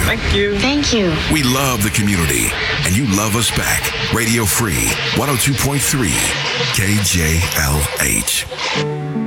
Thank you. Thank you. We love the community, and you love us back. Radio Free, 102.3 KJLH.